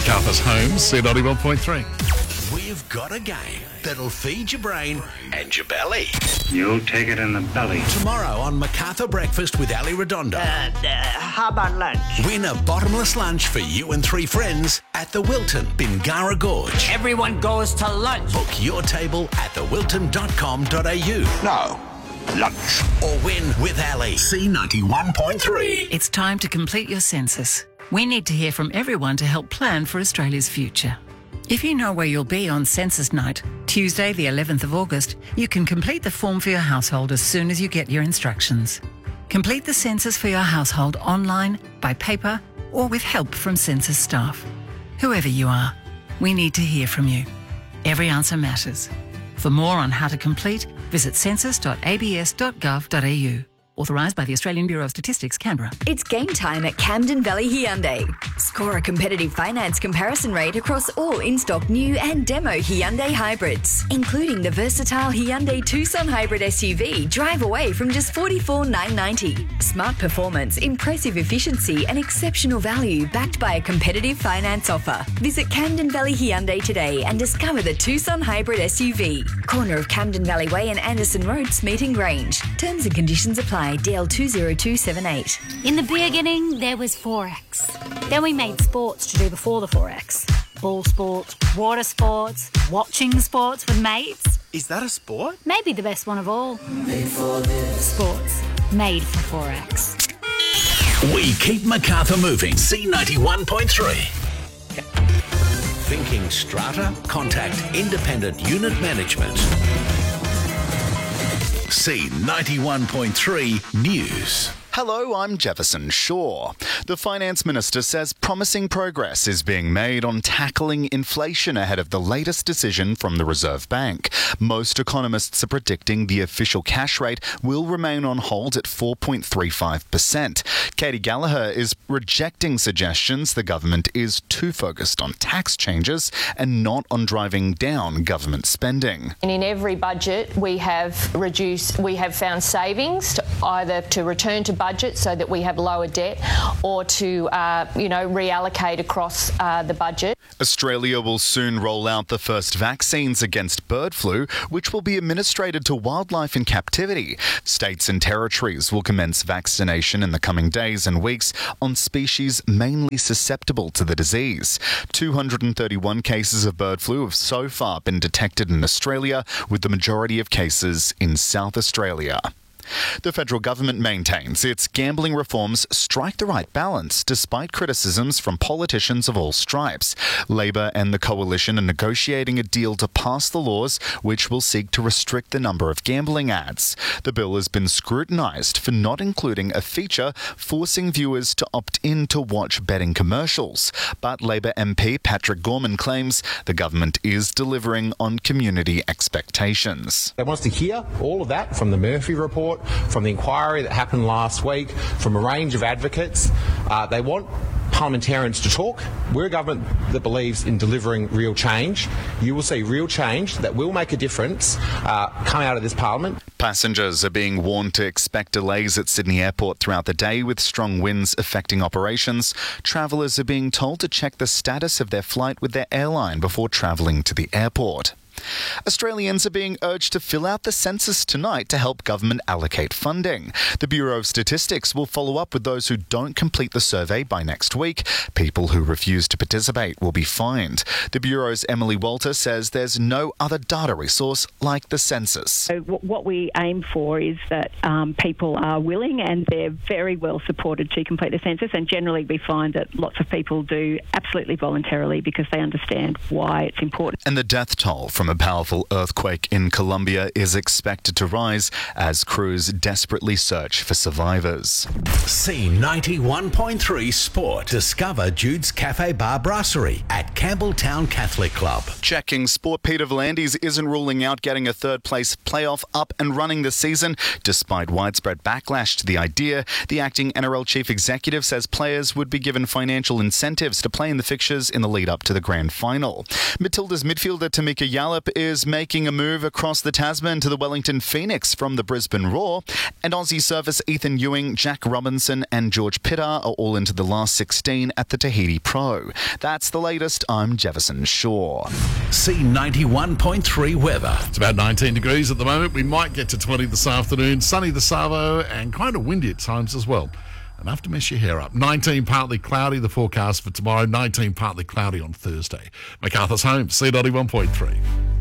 Macarthur's home, C91.3. We've got a game that'll feed your brain and your belly. You'll take it in the belly. Tomorrow on Macarthur Breakfast with Ali Redondo. How about lunch? Win a bottomless lunch for you and 3 friends at the Wilton, Bingara Gorge. Everyone goes to lunch. Book your table at thewilton.com.au. No. Lunch. Or win with Ali. C91.3. It's time to complete your census. We need to hear from everyone to help plan for Australia's future. If you know where you'll be on census night, Tuesday the 11th of August, you can complete the form for your household as soon as you get your instructions. Complete the census for your household online, by paper, or with help from census staff. Whoever you are, we need to hear from you. Every answer matters. For more on how to complete, visit census.abs.gov.au. Authorised by the Australian Bureau of Statistics, Canberra. It's game time at Camden Valley Hyundai. Score a competitive finance comparison rate across all in-stock new and demo Hyundai hybrids, including the versatile Hyundai Tucson hybrid SUV. Drive away from just $44,990. Smart performance, impressive efficiency and exceptional value backed by a competitive finance offer. Visit Camden Valley Hyundai today and discover the Tucson hybrid SUV. Corner of Camden Valley Way and Anderson Roads, Meeting Grange. Terms and conditions apply. DL 20278. In the beginning, there was Forex. Then we made sports to do before the Forex. Ball sports, water sports, watching sports with mates. Is that a sport? Maybe the best one of all. Made for this. Sports. Made for Forex. We keep Macarthur moving. C91.3. Thinking strata? Contact Independent Unit Management. C91.3 News. Hello, I'm Jefferson Shaw. The Finance Minister says promising progress is being made on tackling inflation ahead of the latest decision from the Reserve Bank. Most economists are predicting the official cash rate will remain on hold at 4.35%. Katie Gallagher is rejecting suggestions the government is too focused on tax changes and not on driving down government spending. And in every budget we have found savings either to return to budget so that we have lower debt or to, reallocate across the budget. Australia will soon roll out the first vaccines against bird flu, which will be administered to wildlife in captivity. States and territories will commence vaccination in the coming days and weeks on species mainly susceptible to the disease. 231 cases of bird flu have so far been detected in Australia, with the majority of cases in South Australia. The federal government maintains its gambling reforms strike the right balance despite criticisms from politicians of all stripes. Labor and the coalition are negotiating a deal to pass the laws which will seek to restrict the number of gambling ads. The bill has been scrutinised for not including a feature forcing viewers to opt in to watch betting commercials. But Labor MP Patrick Gorman claims the government is delivering on community expectations. They want us to hear all of that from the Murphy report, from the inquiry that happened last week, from a range of advocates. They want parliamentarians to talk. We're a government that believes in delivering real change. You will see real change that will make a difference come out of this parliament. Passengers are being warned to expect delays at Sydney Airport throughout the day with strong winds affecting operations. Travellers are being told to check the status of their flight with their airline before travelling to the airport. Australians are being urged to fill out the census tonight to help government allocate funding. The Bureau of Statistics will follow up with those who don't complete the survey by next week. People who refuse to participate will be fined. The Bureau's Emily Walter says there's no other data resource like the census. So what we aim for is that people are willing and they're very well supported to complete the census, and generally we find that lots of people do absolutely voluntarily because they understand why it's important. And the death toll from a powerful earthquake in Colombia is expected to rise as crews desperately search for survivors. C91.3 Sport. Discover Jude's Cafe Bar Brasserie at Campbelltown Catholic Club. Checking Sport. Peter V'landys isn't ruling out getting a third-place playoff up and running this season, despite widespread backlash to the idea. The acting NRL chief executive says players would be given financial incentives to play in the fixtures in the lead-up to the grand final. Matilda's midfielder Tamika Yala Gallup is making a move across the Tasman to the Wellington Phoenix from the Brisbane Roar, and Aussie surfers Ethan Ewing, Jack Robinson and George Pitter are all into the last 16 at the Tahiti Pro. That's the latest. I'm Jefferson Shaw. C91.3 weather. It's about 19 degrees at the moment. We might get to 20 this afternoon. Sunny the Savo and kind of windy at times as well. Enough to mess your hair up. 19 partly cloudy, the forecast for tomorrow. 19 partly cloudy on Thursday. MacArthur's Home, C91.3.